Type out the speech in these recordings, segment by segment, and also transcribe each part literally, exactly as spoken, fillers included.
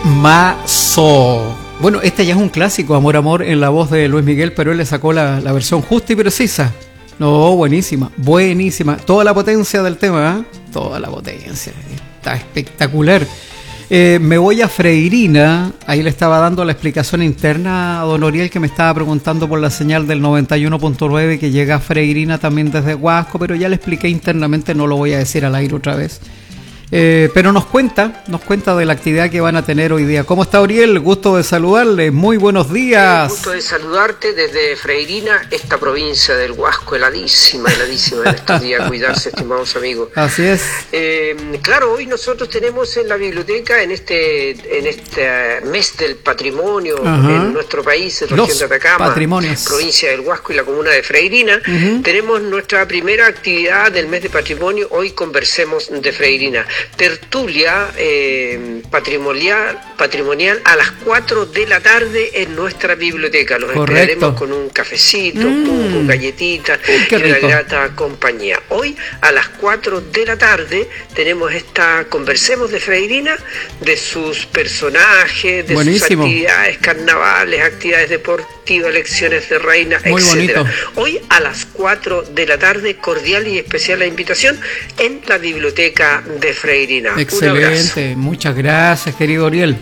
Temazo. Bueno, este ya es un clásico, Amor, Amor, en la voz de Luis Miguel, pero él le sacó la, la versión justa y precisa. No, buenísima, buenísima. Toda la potencia del tema, ¿eh? Toda la potencia. Está espectacular. Eh, me voy a Freirina. Ahí le estaba dando la explicación interna a don Oriel, que me estaba preguntando por la señal del noventa y uno punto nueve que llega a Freirina también desde Huasco, pero ya le expliqué internamente, no lo voy a decir al aire otra vez. Eh, pero nos cuenta, nos cuenta de la actividad que van a tener hoy día. ¿Cómo está, Oriel? Gusto de saludarle, muy buenos días. Gusto de saludarte desde Freirina, esta provincia del Huasco, heladísima, heladísima en estos días. Cuidarse, estimados amigos. Así es. Eh, claro, hoy nosotros tenemos en la biblioteca, en este en este mes del patrimonio, ajá, en nuestro país, en región de Atacama, provincia del Huasco y la comuna de Freirina, uh-huh, tenemos nuestra primera actividad del mes de patrimonio. Hoy conversemos de Freirina. Tertulia eh, patrimonial, patrimonial a las cuatro de la tarde en nuestra biblioteca. Los Correcto. Esperaremos con un cafecito, mm. con galletitas y una grata compañía. Hoy a las cuatro de la tarde tenemos esta Conversemos de Freirina, de sus personajes, de Buenísimo. Sus actividades carnavales, actividades deportivas, lecciones de reina, Muy etcétera. Bonito. Hoy a las cuatro de la tarde, cordial y especial la invitación en la biblioteca de Freirina. Excelente, muchas gracias, querido Oriel.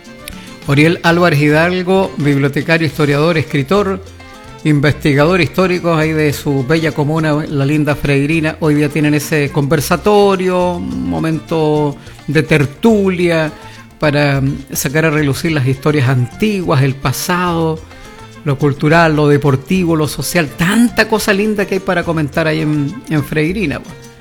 Oriel Álvarez Hidalgo, bibliotecario, historiador, escritor, investigador histórico ahí de su bella comuna, la linda Freirina. Hoy día tienen ese conversatorio, un momento de tertulia para sacar a relucir las historias antiguas, el pasado, lo cultural, lo deportivo, lo social, tanta cosa linda que hay para comentar ahí en, en Freirina.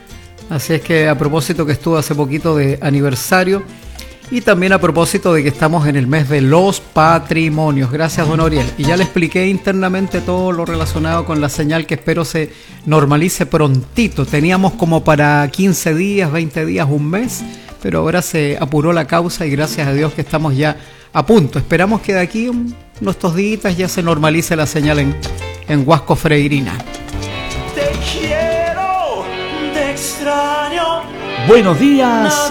Así es que a propósito que estuvo hace poquito de aniversario y también a propósito de que estamos en el mes de los patrimonios. Gracias, don Oriel. Y ya le expliqué internamente todo lo relacionado con la señal, que espero se normalice prontito. Teníamos como para quince días, veinte días, un mes, pero ahora se apuró la causa y gracias a Dios que estamos ya a punto. Esperamos que de aquí unos dos días ya se normalice la señal en, en Huasco Freirina. Te quiero, te extraño. Buenos días,